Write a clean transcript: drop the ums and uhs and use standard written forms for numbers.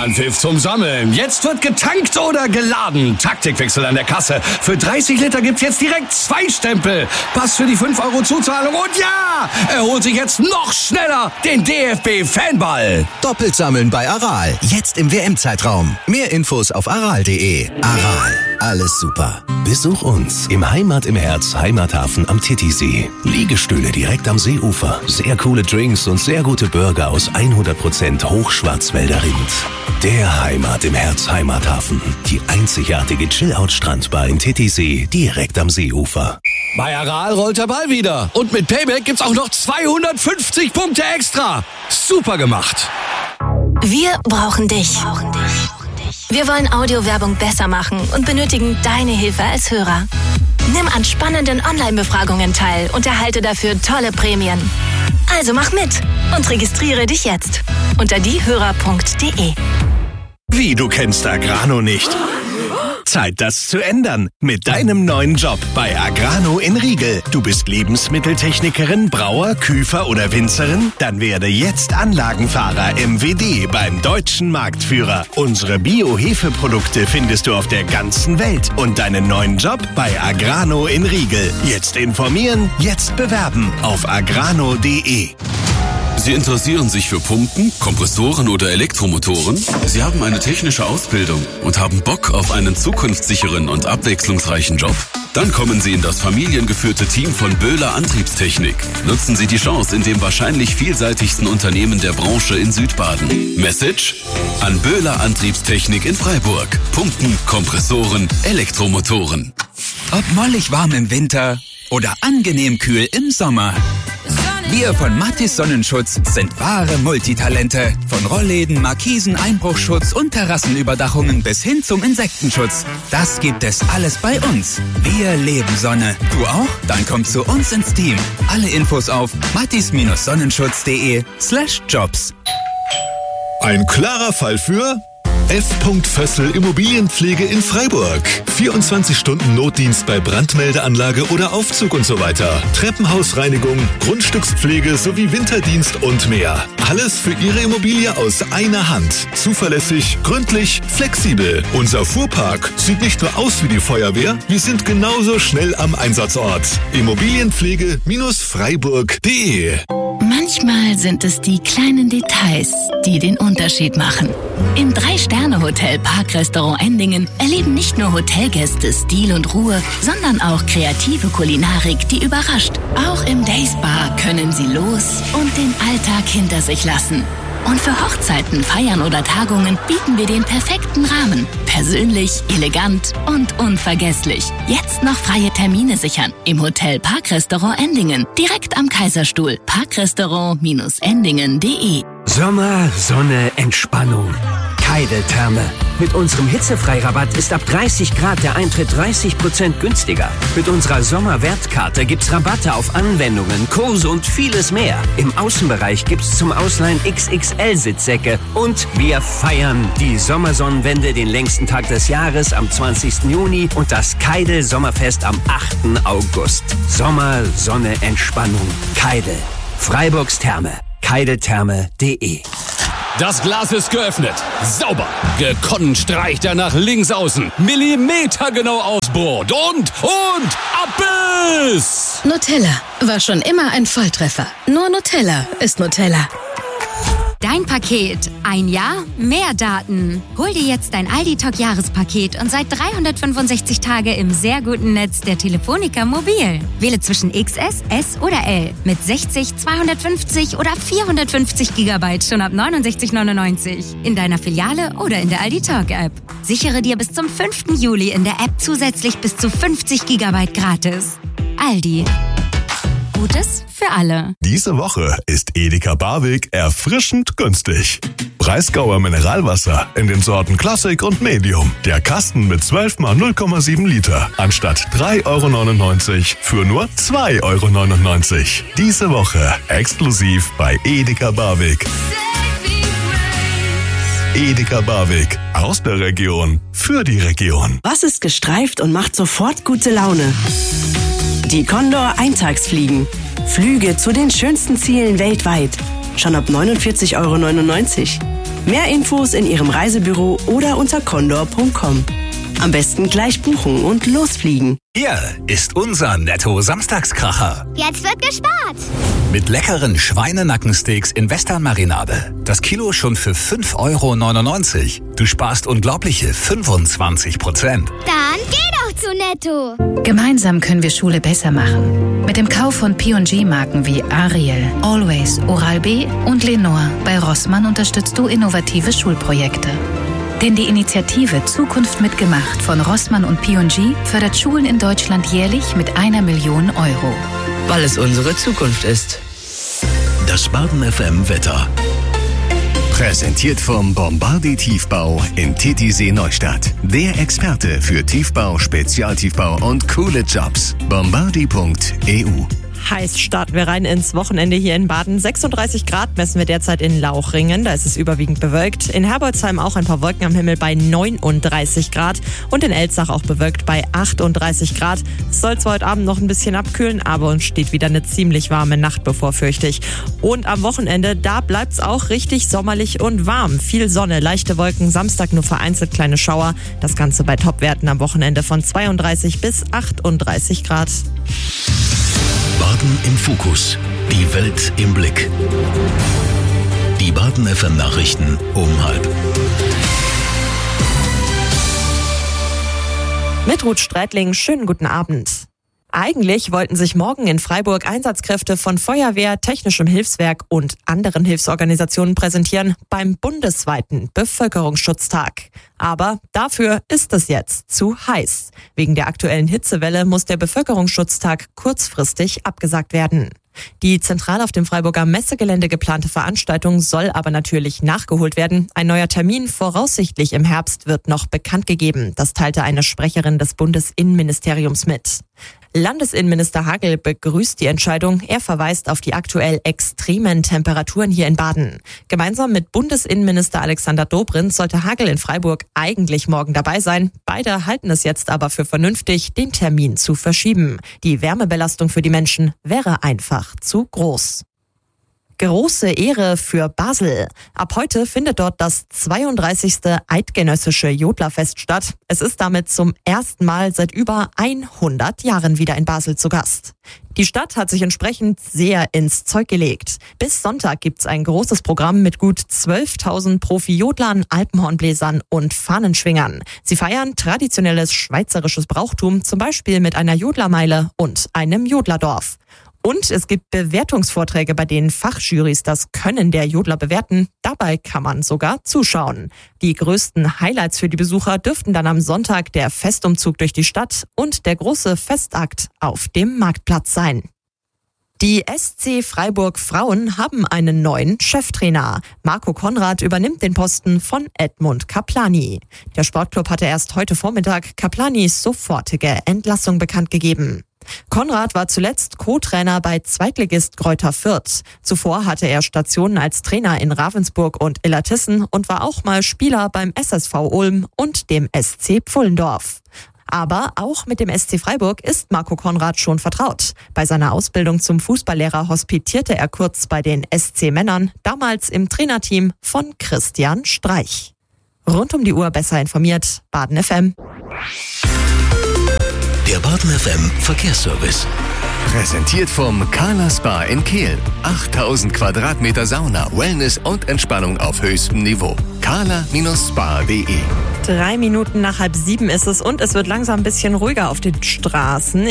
Anpfiff zum Sammeln. Jetzt wird getankt oder geladen. Taktikwechsel an der Kasse. Für 30 Liter gibt's jetzt direkt 2 Stempel. Pass für die 5 € Zuzahlung. Und ja, er holt sich jetzt noch schneller den DFB-Fanball. Doppelt sammeln bei Aral. Jetzt im WM-Zeitraum. Mehr Infos auf aral.de. Aral. Alles super. Besuch uns im Heimat im Herz Heimathafen am Titisee. Liegestühle direkt am Seeufer. Sehr coole Drinks und sehr gute Burger aus 100% Hochschwarzwälder Rind. Der Heimat im Herz Heimathafen. Die einzigartige Chill-Out-Strandbar in Titisee direkt am Seeufer. Bei Aral rollt der Ball wieder. Und mit Payback gibt's auch noch 250 Punkte extra. Super gemacht. Wir brauchen dich. Wir wollen Audiowerbung besser machen und benötigen deine Hilfe als Hörer. Nimm an spannenden Online-Befragungen teil und erhalte dafür tolle Prämien. Also mach mit und registriere dich jetzt unter diehörer.de. Wie, du kennst Agrano nicht? Zeit, das zu ändern. Mit deinem neuen Job bei Agrano in Riegel. Du bist Lebensmitteltechnikerin, Brauer, Küfer oder Winzerin? Dann werde jetzt Anlagenfahrer MWD beim deutschen Marktführer. Unsere Bio-Hefeprodukte findest du auf der ganzen Welt. Und deinen neuen Job bei Agrano in Riegel. Jetzt informieren, jetzt bewerben auf agrano.de. Sie interessieren sich für Pumpen, Kompressoren oder Elektromotoren? Sie haben eine technische Ausbildung und haben Bock auf einen zukunftssicheren und abwechslungsreichen Job? Dann kommen Sie in das familiengeführte Team von Böhler Antriebstechnik. Nutzen Sie die Chance in dem wahrscheinlich vielseitigsten Unternehmen der Branche in Südbaden. Message? An Böhler Antriebstechnik in Freiburg. Pumpen, Kompressoren, Elektromotoren. Ob mollig warm im Winter oder angenehm kühl im Sommer. Wir von Mathis Sonnenschutz sind wahre Multitalente. Von Rollläden, Markisen, Einbruchschutz und Terrassenüberdachungen bis hin zum Insektenschutz. Das gibt es alles bei uns. Wir leben Sonne. Du auch? Dann komm zu uns ins Team. Alle Infos auf mathis-sonnenschutz.de/jobs. Ein klarer Fall für F. Vössel Immobilienpflege in Freiburg. 24 Stunden Notdienst bei Brandmeldeanlage oder Aufzug und so weiter. Treppenhausreinigung, Grundstückspflege sowie Winterdienst und mehr. Alles für Ihre Immobilie aus einer Hand. Zuverlässig, gründlich, flexibel. Unser Fuhrpark sieht nicht nur aus wie die Feuerwehr, wir sind genauso schnell am Einsatzort. Immobilienpflege-freiburg.de. Manchmal sind es die kleinen Details, die den Unterschied machen. Im 3-Sterne-Hotel Parkrestaurant Endingen erleben nicht nur Hotelgäste Stil und Ruhe, sondern auch kreative Kulinarik, die überrascht. Auch im Days Bar können Sie los und den Alltag hinter sich lassen. Und für Hochzeiten, Feiern oder Tagungen bieten wir den perfekten Rahmen. Persönlich, elegant und unvergesslich. Jetzt noch freie Termine sichern. Im Hotel Parkrestaurant Endingen. Direkt am Kaiserstuhl. Parkrestaurant-endingen.de. Sommer, Sonne, Entspannung. Keidel-Therme. Mit unserem Hitzefreirabatt ist ab 30 Grad der Eintritt 30% günstiger. Mit unserer Sommerwertkarte gibt's Rabatte auf Anwendungen, Kurse und vieles mehr. Im Außenbereich gibt's zum Ausleihen XXL-Sitzsäcke. Und wir feiern die Sommersonnenwende, den längsten Tag des Jahres am 20. Juni und das Keidel-Sommerfest am 8. August. Sommer, Sonne, Entspannung. Keidel. Freiburgs Therme. Keideltherme.de. Das Glas ist geöffnet. Sauber. Gekonnt streicht er nach links außen. Millimetergenau ausbohrt. Und Abbiss! Nutella war schon immer ein Volltreffer. Nur Nutella ist Nutella. Dein Paket. Ein Jahr, mehr Daten. Hol dir jetzt dein Aldi-Talk-Jahrespaket und sei 365 Tage im sehr guten Netz der Telefonica Mobil. Wähle zwischen XS, S oder L. Mit 60, 250 oder 450 GB schon ab 69,99. In deiner Filiale oder in der Aldi-Talk-App. Sichere dir bis zum 5. Juli in der App zusätzlich bis zu 50 GB gratis. Aldi. Gutes für alle. Diese Woche ist Edeka Barwig erfrischend günstig. Breisgauer Mineralwasser in den Sorten Classic und Medium. Der Kasten mit 12 mal 0,7 Liter. Anstatt 3,99 € für nur 2,99 €. Diese Woche exklusiv bei Edeka Barwig. Edeka Barwig. Aus der Region. Für die Region. Was ist gestreift und macht sofort gute Laune? Die Condor Eintagsfliegen. Flüge zu den schönsten Zielen weltweit. Schon ab 49,99 €. Mehr Infos in Ihrem Reisebüro oder unter condor.com. Am besten gleich buchen und losfliegen. Hier ist unser Netto-Samstagskracher. Jetzt wird gespart. Mit leckeren Schweinenackensteaks in Western-Marinade. Das Kilo schon für 5,99 €. Du sparst unglaubliche 25%. Dann geh doch zu Netto. Gemeinsam können wir Schule besser machen. Mit dem Kauf von P&G-Marken wie Ariel, Always, Oral-B und Lenore bei Rossmann unterstützt du innovative Schulprojekte. Denn die Initiative Zukunft mitgemacht von Rossmann und P&G fördert Schulen in Deutschland jährlich mit 1 Million €. Weil es unsere Zukunft ist. Das Baden FM Wetter. Präsentiert vom Bombardier Tiefbau in Titisee Neustadt. Der Experte für Tiefbau, Spezialtiefbau und coole Jobs. Bombardier.eu. Heiß starten wir rein ins Wochenende hier in Baden. 36 Grad messen wir derzeit in Lauchringen. Da ist es überwiegend bewölkt. In Herbolzheim auch ein paar Wolken am Himmel bei 39 Grad. Und in Elzach auch bewölkt bei 38 Grad. Es soll zwar heute Abend noch ein bisschen abkühlen, aber uns steht wieder eine ziemlich warme Nacht bevor, fürchte ich. Und am Wochenende, da bleibt es auch richtig sommerlich und warm. Viel Sonne, leichte Wolken, Samstag nur vereinzelt kleine Schauer. Das Ganze bei Topwerten am Wochenende von 32 bis 38 Grad. Baden im Fokus. Die Welt im Blick. Die Baden FM Nachrichten um 12:30. Mit Ruth Streitling, schönen guten Abend. Eigentlich wollten sich morgen in Freiburg Einsatzkräfte von Feuerwehr, Technischem Hilfswerk und anderen Hilfsorganisationen präsentieren beim bundesweiten Bevölkerungsschutztag. Aber dafür ist es jetzt zu heiß. Wegen der aktuellen Hitzewelle muss der Bevölkerungsschutztag kurzfristig abgesagt werden. Die zentral auf dem Freiburger Messegelände geplante Veranstaltung soll aber natürlich nachgeholt werden. Ein neuer Termin, voraussichtlich im Herbst, wird noch bekannt gegeben. Das teilte eine Sprecherin des Bundesinnenministeriums mit. Landesinnenminister Hagel begrüßt die Entscheidung. Er verweist auf die aktuell extremen Temperaturen hier in Baden. Gemeinsam mit Bundesinnenminister Alexander Dobrindt sollte Hagel in Freiburg eigentlich morgen dabei sein. Beide halten es jetzt aber für vernünftig, den Termin zu verschieben. Die Wärmebelastung für die Menschen wäre einfach zu groß. Große Ehre für Basel. Ab heute findet dort das 32. Eidgenössische Jodlerfest statt. Es ist damit zum ersten Mal seit über 100 Jahren wieder in Basel zu Gast. Die Stadt hat sich entsprechend sehr ins Zeug gelegt. Bis Sonntag gibt's ein großes Programm mit gut 12.000 Profi-Jodlern, Alpenhornbläsern und Fahnenschwingern. Sie feiern traditionelles schweizerisches Brauchtum, zum Beispiel mit einer Jodlermeile und einem Jodlerdorf. Und es gibt Bewertungsvorträge, bei denen Fachjurys das Können der Jodler bewerten. Dabei kann man sogar zuschauen. Die größten Highlights für die Besucher dürften dann am Sonntag der Festumzug durch die Stadt und der große Festakt auf dem Marktplatz sein. Die SC Freiburg Frauen haben einen neuen Cheftrainer. Marco Konrad übernimmt den Posten von Edmund Kaplani. Der Sportclub hatte erst heute Vormittag Kaplanis sofortige Entlassung bekannt gegeben. Konrad war zuletzt Co-Trainer bei Zweitligist Greuther Fürth. Zuvor hatte er Stationen als Trainer in Ravensburg und Illertissen und war auch mal Spieler beim SSV Ulm und dem SC Pfullendorf. Aber auch mit dem SC Freiburg ist Marco Konrad schon vertraut. Bei seiner Ausbildung zum Fußballlehrer hospitierte er kurz bei den SC Männern, damals im Trainerteam von Christian Streich. Rund um die Uhr besser informiert, Baden FM. Der Baden FM Verkehrsservice. Präsentiert vom Carla Spa in Kehl. 8000 Quadratmeter Sauna, Wellness und Entspannung auf höchstem Niveau. carla-spa.de. 3 Minuten nach 6:30 ist es und es wird langsam ein bisschen ruhiger auf den Straßen.